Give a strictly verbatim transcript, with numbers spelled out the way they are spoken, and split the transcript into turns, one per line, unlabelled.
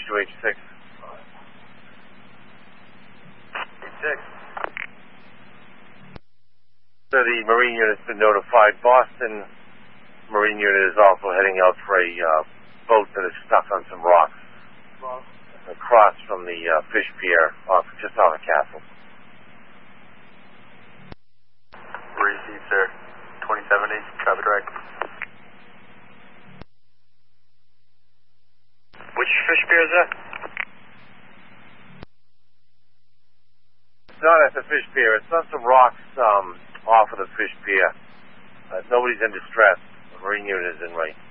to H six.
H six.
So the Marine unit's been notified. Boston Marine unit is also heading out for a uh, boat that is stuck on some rocks
Well,
across from the uh, fish pier, off, just off the castle.
received, sir. twenty seventy, traffic right. Which fish pier is that?
It's not at the fish pier. It's on some rocks um, off of the fish pier. Uh, nobody's in distress. The Marine unit is in right.